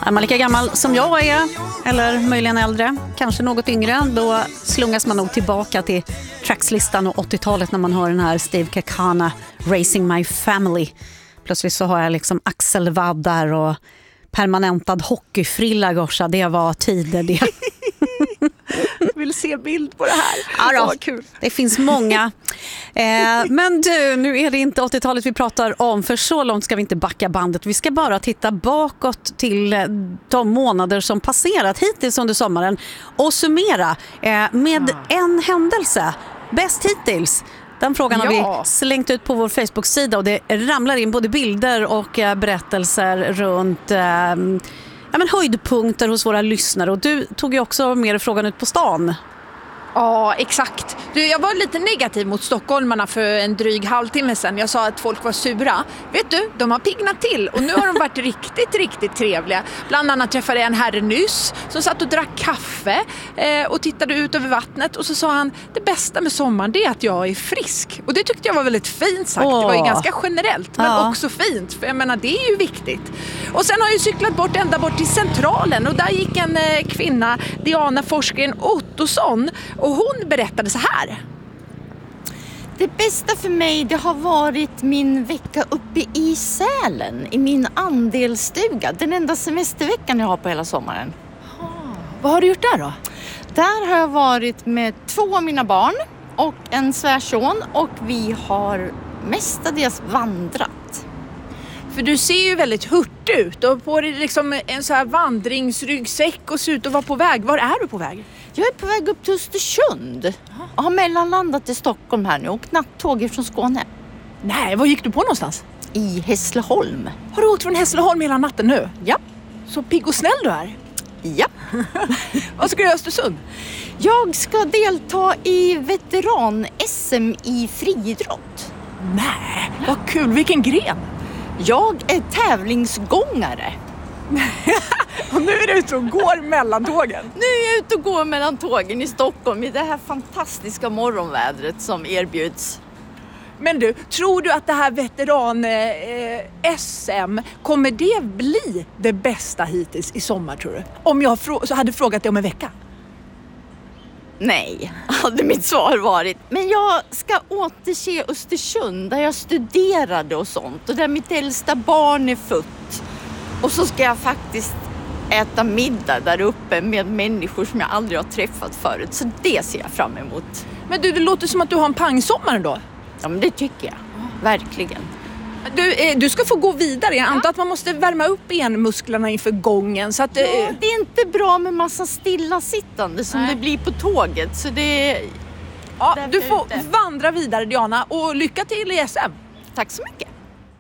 Är man lika gammal som jag är, eller möjligen äldre, kanske något yngre, då slungas man nog tillbaka till trackslistan och 80-talet när man hör den här Steve Kakana, Racing My Family. Plötsligt så har jag liksom axelvaddar och permanentad hockeyfrilla, gorsa. Det var tider det. Jag vill se bild på det här. Ja, kul. Det finns många. Men du, nu är det inte 80-talet vi pratar om, för så långt ska vi inte backa bandet. Vi ska bara titta bakåt till de månader som passerat hittills under sommaren och summera med en händelse. Bäst hittills. Den frågan har vi slängt ut på vår Facebook-sida och det ramlar in både bilder och berättelser runt höjdpunkter hos våra lyssnare. Och du tog ju också med frågan ut på stan. Ja, exakt. Du, jag var lite negativ mot stockholmarna för en dryg halvtimme sedan. Jag sa att folk var sura. Vet du, de har pignat till och nu har de varit riktigt trevliga. Bland annat träffade jag en herre nyss som satt och drack kaffe och tittade ut över vattnet. Och så sa han, det bästa med sommaren det är att jag är frisk. Och det tyckte jag var väldigt fint sagt. Det var ju ganska generellt men också fint. För jag menar, det är ju viktigt. Och sen har jag cyklat ända bort till Centralen och där gick en kvinna, Diana Forsgren Ottosson. Och hon berättade så här. Det bästa för mig det har varit min vecka uppe i Sälen. I min andelsstuga. Den enda semesterveckan jag har på hela sommaren. Vad har du gjort där då? Där har jag varit med 2 av mina barn och en svärson. Och vi har mestadels vandrat. För du ser ju väldigt hurt ut och på dig liksom en så här vandringsryggsäck och ser ut att vara på väg. Var är du på väg? Jag är på väg upp till Östersund. Jag har mellanlandat i Stockholm här nu och nattåg från Skåne. Nej, var gick du på någonstans? I Hässleholm. Har du åkt från Hässleholm hela natten nu? Ja. Så pigg och snäll du är? Ja. Vad ska du göra i Östersund? Jag ska delta i veteran-SM i friidrott. Nej, vad kul. Vilken gren? Jag är tävlingsgångare. Och nu är du ute och går mellan tågen? Nu är jag ute och går mellan tågen i Stockholm i det här fantastiska morgonvädret som erbjuds. Men du, tror du att det här veteran-SM, kommer det bli det bästa hittills i sommar tror du? Om jag så hade frågat dig om en vecka. Nej, hade mitt svar varit. Men jag ska återse Östersund där jag studerade och sånt. Och där mitt äldsta barn är fött. Och så ska jag faktiskt äta middag där uppe med människor som jag aldrig har träffat förut. Så det ser jag fram emot. Men du, det låter som att du har en pangsommar ändå. Ja, men det tycker jag. Verkligen. Du ska få gå vidare. Jag antar att man måste värma upp benmusklerna inför gången. Så att, ja, det är inte bra med massa stillasittande som det blir på tåget. Så det ja, du får vandra vidare, Diana. Och lycka till i SM. Tack så mycket.